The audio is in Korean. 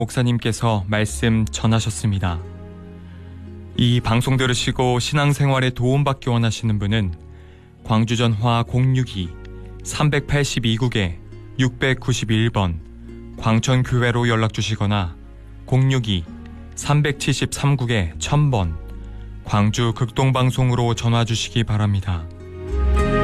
목사님께서 말씀 전하셨습니다. 이 방송 들으시고 신앙생활에 도움받기 원하시는 분은 광주전화 062-382국에 691번 광천교회로 연락주시거나 062-373국에 1000번 광주 극동방송으로 전화주시기 바랍니다.